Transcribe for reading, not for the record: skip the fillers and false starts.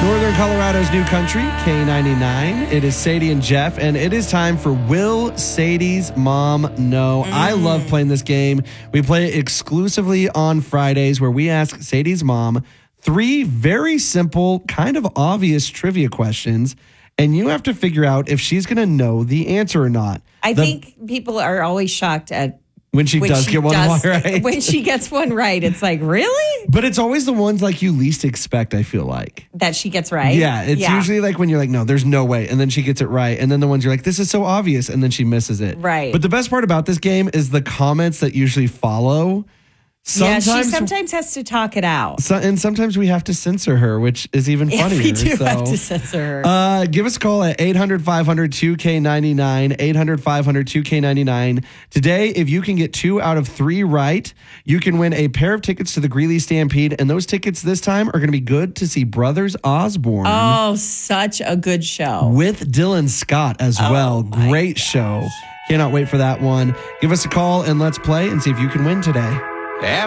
Northern Colorado's new country, K99. It is Sadie and Jeff, and it is time for Will Sadie's Mom Know? I love playing this game. We play it exclusively on Fridays, where we ask Sadie's mom 3 very simple, kind of obvious trivia questions, and you have to figure out if she's going to know the answer or not. I think people are always shocked at when she does get one right. When she gets one right, it's like, really? But it's always the ones like you least expect, I feel like. That she gets right? Yeah, it's usually like when you're like, no, there's no way. And then she gets it right. And then the ones you're like, this is so obvious. And then she misses it. Right. But the best part about this game is the comments that usually follow. She sometimes has to talk it out. And sometimes we have to censor her, which is even funnier. We do have to censor her. Give us a call at 800-500-2K99, 800-500-2K99. Today, if you can get 2 out of 3 right, you can win a pair of tickets to the Greeley Stampede. And those tickets this time are going to be good to see Brothers Osborne. Oh, such a good show. With Dylan Scott as well. Great show. Cannot wait for that one. Give us a call and let's play and see if you can win today.